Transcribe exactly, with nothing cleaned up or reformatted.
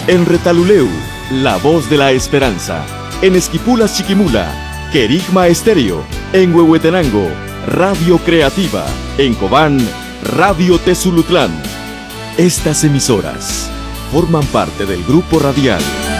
En Retaluleu, La Voz de la Esperanza. En Esquipulas, Chiquimula, Querigma Estéreo. En Huehuetenango, Radio Creativa. En Cobán, Radio Tezulutlán. Estas emisoras forman parte del grupo radial